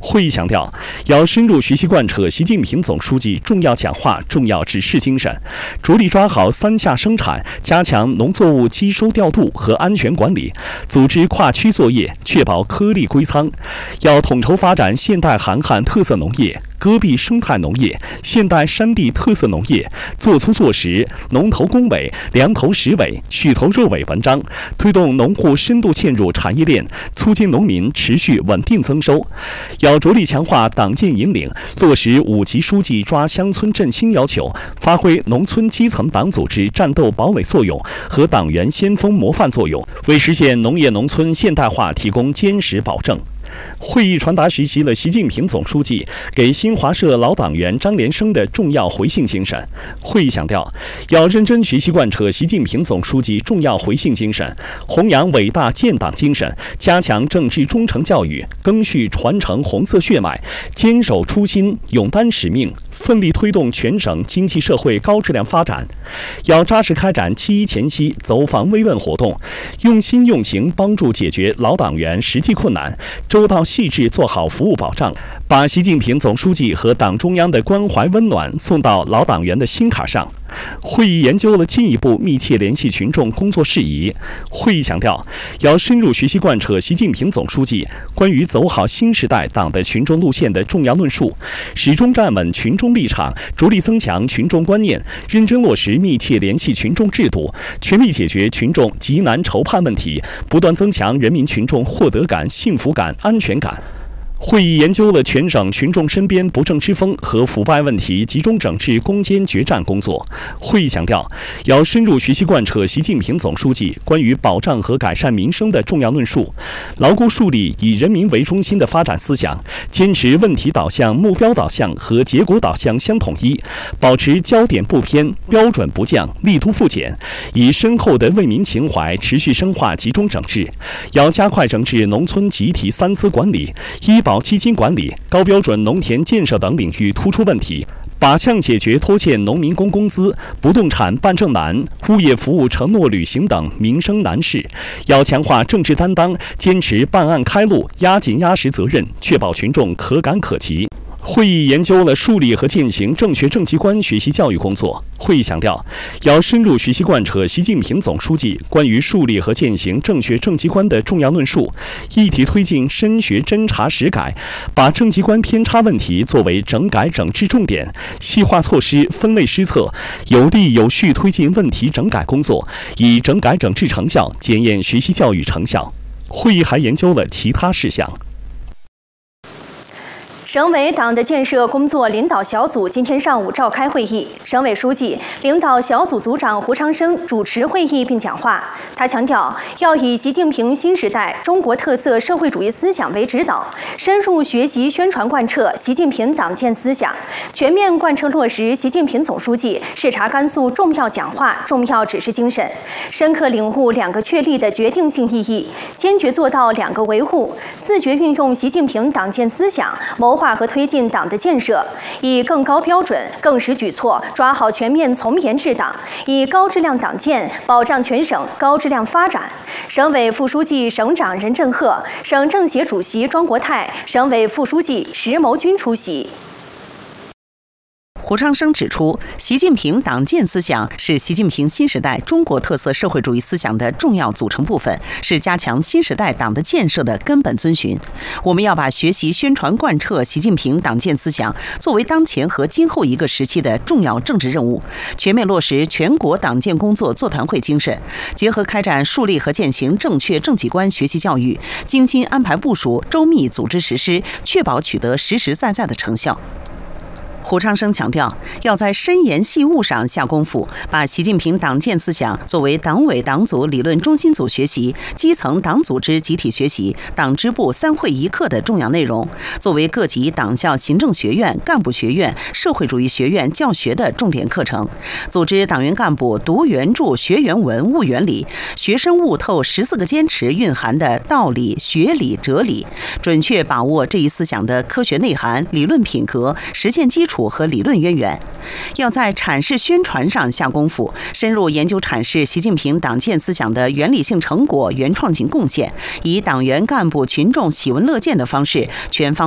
会议强调，要深入学习贯彻习近平总书记重要讲话、重要指示精神，着力抓好3下生产，加强农作物基收调度和安全管理，组织跨区作业，确保颗粒归仓。要统筹发展现代韩汉特色农业、戈壁生态农业、现代山地特色农业，做粗做实，农头工尾，粮头实尾，畜头肉尾文章，推动农户深度嵌入产业链，促进农民持续稳定增收。要着力强化党建引领，落实5级书记抓乡村振兴要求，发挥农村基层党组织战斗堡垒作用和党员先锋模范作用，为实现农业农村现代化提供坚实保证。会议传达学习了习近平总书记给新华社老党员张连生的重要回信精神。会议强调，要认真学习贯彻习近平总书记重要回信精神，弘扬伟大建党精神，加强政治忠诚教育，赓续传承红色血脉，坚守初心，勇担使命，奋力推动全省经济社会高质量发展。要扎实开展7·1前夕走访慰问活动，用心用情帮助解决老党员实际困难，周到细致做好服务保障，把习近平总书记和党中央的关怀温暖送到老党员的心坎上。会议研究了进一步密切联系群众工作事宜。会议强调，要深入学习贯彻习近平总书记关于走好新时代党的群众路线的重要论述，始终站稳群众立场，着力增强群众观念，认真落实密切联系群众制度，全力解决群众急难愁盼问题，不断增强人民群众获得感、幸福感、安全感。会议研究了全省群众身边不正之风和腐败问题集中整治攻坚决战工作。会议强调，要深入学习贯彻习近平总书记关于保障和改善民生的重要论述，牢固树立以人民为中心的发展思想，坚持问题导向、目标导向和结果导向相统一，保持焦点不偏、标准不降、力度不减，以深厚的为民情怀持续深化集中整治。要加快整治农村集体3资管理、医保基金管理、高标准农田建设等领域突出问题，靶向解决拖欠农民工工资、不动产办证难、物业服务承诺履行等民生难事。要强化政治担当，坚持办案开路，压紧压实责任，确保群众可感可及。会议研究了树立和践行正确政绩观学习教育工作。会议强调，要深入学习贯彻习近平总书记关于树立和践行正确政绩观的重要论述，议题推进深学侦查实改，把政绩观偏差问题作为整改整治重点，细化措施，分类施策，有力有序推进问题整改工作，以整改整治成效检验学习教育成效。会议还研究了其他事项。 省委党的建设工作领导小组今天上午召开会议，省委书记、领导小组组长胡昌生主持会议并讲话。他强调，要以习近平新时代中国特色社会主义思想为指导，深入学习宣传贯彻习近平党建思想，全面贯彻落实习近平总书记视察甘肃重要讲话、重要指示精神，深刻领悟2个确立的决定性意义，坚决做到2个维护，自觉运用习近平党建思想，谋划和推进党的建设，以更高标准、更实举措抓好全面从严治党，以高质量党建保障全省高质量发展。省委副书记、省长任振赫、省政协主席庄国泰、省委副书记石谋军出席。 胡昌生指出，习近平党建思想是习近平新时代中国特色社会主义思想的重要组成部分，是加强新时代党的建设的根本遵循。我们要把学习宣传贯彻习近平党建思想作为当前和今后一个时期的重要政治任务，全面落实全国党建工作座谈会精神，结合开展树立和践行正确政绩观学习教育，精心安排部署，周密组织实施，确保取得实实在在的成效。胡昌生强调，要在深研细悟上下功夫，把习近平党建思想作为党委党组理论中心组学习、基层党组织集体学习、党支部3会1课的重要内容，作为各级党校行政学院、干部学院、社会主义学院教学的重点课程，组织党员干部读原著、学原文、悟原理，学生悟透14个坚持蕴含的道理、学理、哲理，准确把握这一思想的科学内涵、理论品格、实践基础和理论渊源。要在阐释宣传上下功夫，深入研究阐释习近平党建思想的原理性成果、原创性贡献，以党员干部群众喜闻乐见的方式全方